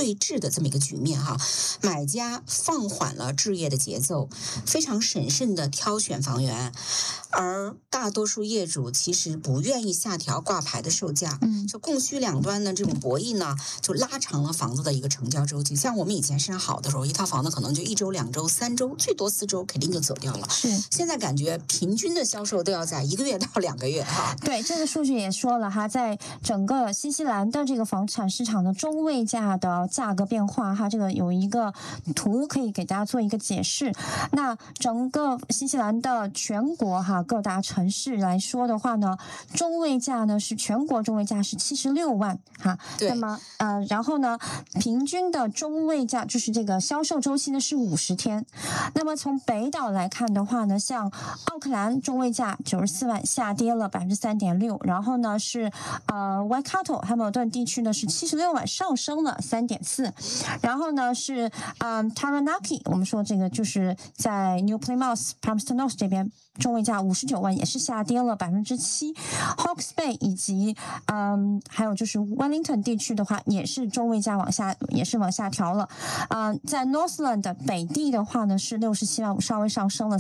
对峙的这么一个局面哈。买家放缓了置业的节奏，非常审慎的挑选房源，而大多数业主其实不愿意下调挂牌的售价，就供需两端的这种博弈呢，就拉长了房子的一个成交周期。像我们以前市场好的时候，一套房子可能就1周、2周、3周，最多4周肯定就走掉了。 是， 现在感觉平均的销售都要在1个月到2个月哈。 对，这个数据也说了哈，在整个新西兰的这个房产市场的中位价的价格变化哈，这个有一个图可以给大家做一个解释。那整个新西兰的全国哈各大城市来说的话呢，中位价呢是全国中位价是76万哈。那么然后呢，平均的中位价就是这个销售周期呢是50天。那么从北岛来看的话呢，像奥克兰中位价94万，下跌了3.6%，然后呢是Waikato 汉密尔顿地区呢是76万，上升了3.4%，然后呢是Taranaki 我们说这个就是在 New Plymouth Palmerston North 这边中位价59万，也是下跌了7%。Hawke's Bay 以及还有就是 Wellington 地区的话，也是中位价往下调了。在 Northland 北地的话呢是67万5，稍微上升了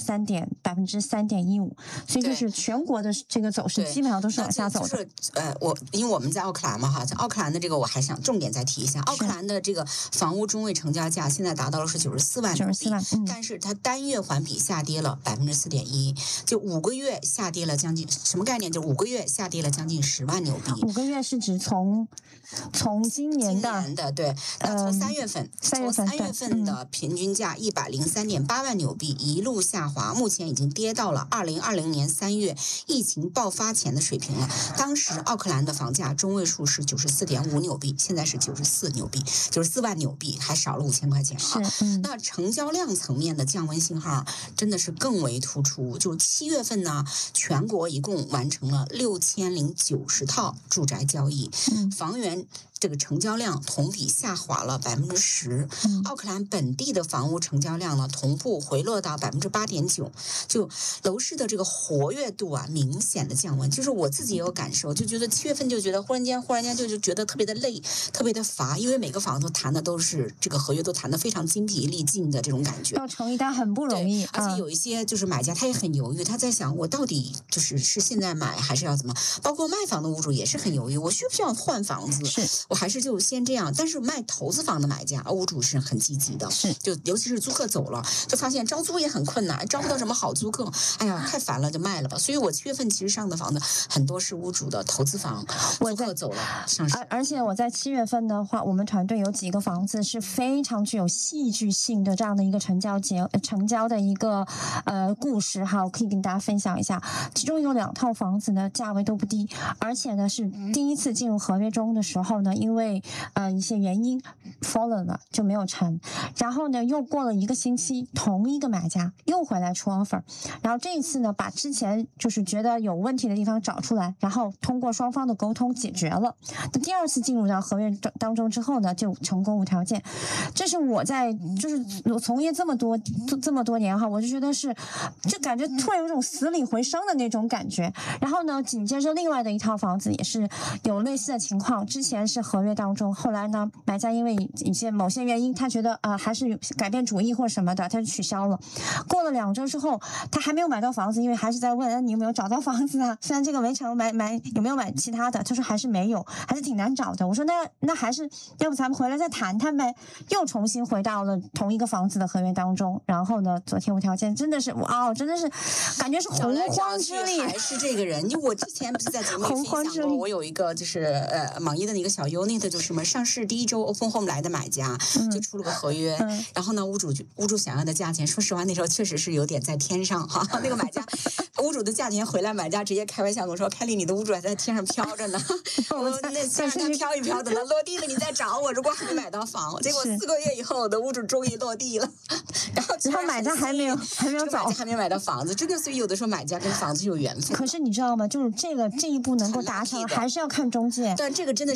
3.15%，所以就是全国的这个走势基本上都是往下走的。 因为我们在奥克兰嘛哈，在奥克兰的这个我还想重点再提一下，奥克兰的这个房屋中位成交价现在达到了是94万 ，94万， 但是它单月环比下跌了4.1%，就5个月下跌了将近，什么概念？就5个月下跌了将近10万纽币。 5个月是指从今年的对，那从3月份的平均价103.8万纽币一路下滑，目前已经跌到了2020年3月疫情爆发前的水平了。当时奥克兰的房价中位数是94.5纽币，现在是94万纽币，还少了5000块钱啊。那成交量层面的降温信号真的是更为突出。就7月份呢，全国一共完成了6090套住宅交易，房源这个成交量同比下滑了10%。奥克兰本地的房屋成交量呢，同步回落到8.9%，就楼市的这个活跃度啊，明显的降温。就是我自己也有感受，就觉得7月份就觉得忽然间就觉得特别的累，特别的乏，因为每个房子谈的都是这个合约都谈得非常精疲力尽的这种感觉， 要成一单很不容易。 而且有一些就是买家他也很犹豫，他在想我到底是现在买还是要怎么？包括卖房的屋主也是很犹豫，我需不需要换房子？我还是就先这样。但是卖投资房的买家屋主是很积极的，就尤其是租客走了，就发现招租也很困难，招不到什么好租客，哎呀太烦了，就卖了吧。所以我7月份其实上的房子很多是屋主的投资房，租客走了上市。 而且我在7月份的话，我们团队有几个房子是非常具有戏剧性的这样的一个成交的一个故事哈，我可以跟大家分享一下。其中有2套房子呢，价位都不低，而且呢是第一次进入合约中的时候呢，因为一些原因 fallen 了就没有成，然后呢又过了1个星期，同一个买家又回来出 offer， 然后这一次呢把之前就是觉得有问题的地方找出来，然后通过双方的沟通解决了。那第2次进入到合约当中之后呢，就成功无条件。这是我在就是我从业这么多年哈，我就觉得就感觉突然有种死里回生的那种感觉。然后呢，紧接着另外的一套房子也是有类似的情况，之前是合约当中，后来呢，买家因为某些原因，他觉得还是改变主意或什么的，他就取消了。过了2周之后，他还没有买到房子，因为还是在问你有没有找到房子啊？虽然这个没成，买有没有买其他的？他说还是没有，还是挺难找的。我说那还是要不咱们回来再谈谈呗。又重新回到了同一个房子的合约当中，然后呢，昨天无条件，真的是哇，真的是感觉是洪荒之力， 还是这个人。因为我之前不是在节目里分享过，我有一个就是网易的一个小 unit， 就是什么上市第1周 open home 来的买家，就出了个合约，然后呢，屋主想要的价钱，说实话那时候确实是有点在天上哈。那个买家屋主的价钱回来，买家直接开玩笑跟我说：“凯莉，你的屋主还在天上飘着呢，我那先让他飘一飘，等他落地了你再找我。如果还没买到房，结果4个月以后，我的屋主终于落地了，然后买家还没有走， 还没买到房子，真的。所以有的时候买家跟房子是有缘分。 可是你知道吗？就是这一步能够达成，还是要看中介。 但这个真的是属于屋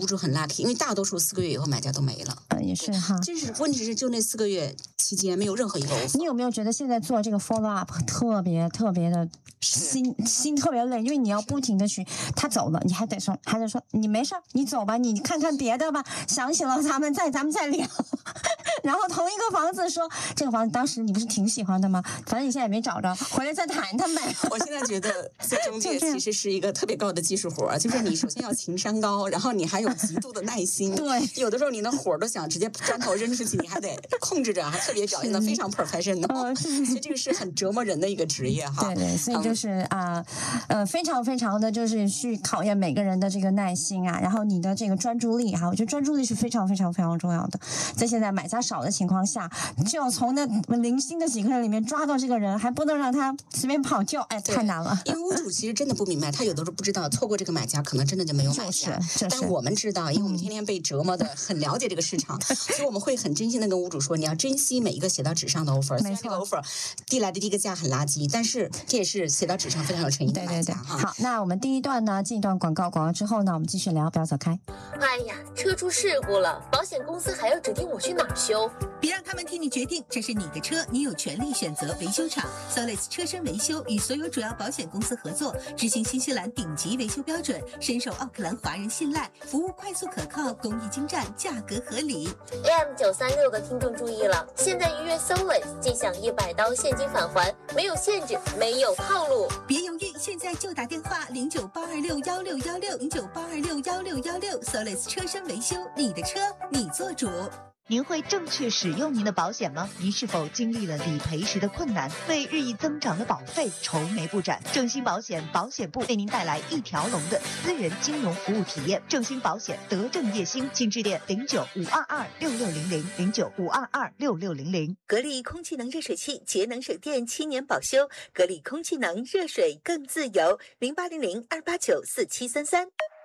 主很 lucky， 因为大多数4个月以后买家都没了。 也是哈。 真是问题是就那4个月期间没有任何一个 offer。 你有没有觉得现在做这个 follow up 特别的心特别累？因为你要不停的去，他走了，你还得说你没事你走吧，你看看别的吧，想起了咱们再聊。然后同一个房子说这个房子当时你不是挺喜欢的吗？反正你现在也没找着，回来再谈谈呗。 我现在觉得做中介其实是一个特别高的技术活，就是你首先要情商高，然后你还有极度的耐心。 对， 有的时候你的火都想直接砖头扔出去，你还得控制着，还特别表现得非常 professional。所以这个是很折磨人的一个职业哈。 对，所以就是非常的就是去考验每个人的这个耐心啊，然后你的这个专注力哈，我觉得专注力是非常重要的。在现在买家少的情况下，就要从那零星的几个人里面抓到这个人，还不能让他随便跑就，太难了。 因为屋主其实真的不明白，他有的时候不知道，错过这个买家可能真的就没有买家。但我们知道，因为我们天天被折磨的很了解这个市场，所以我们会很真心的跟屋主说，你要珍惜每一个写到纸上的 offer。虽然这个 offer 递来的第一个价很垃圾，但是这也是写到纸上非常有诚意的买家哈。 好，那我们第一段呢进一段广告之后呢，我们继续聊，不要走开。 哎呀，车出事故了，保险公司还要指定我去哪儿修？ 别让他们替你决定，这是你的车，你有权利选择维修厂。Solis 车身维修与所有主要保险公司合作，执行新西兰顶级维修标准，深受奥克兰华人信赖，服务快速可靠，工艺精湛，价格合理。 AM936的听众注意了，现在预约 Solis 即享100刀现金返还，没有限制，没有套路。 别犹豫，现在就打电话0982616616，0982616616 ，Solis 车身维修，你的车你做主。 您会正确使用您的保险吗？您是否经历了理赔时的困难，为日益增长的保费愁眉不展？正兴保险保险部为您带来一条龙的私人金融服务体验。正兴保险德正叶兴，请致电0952266600，0952266600。 格力空气能热水器，节能省电，7年保修。格力空气能热水更自由，0800289473。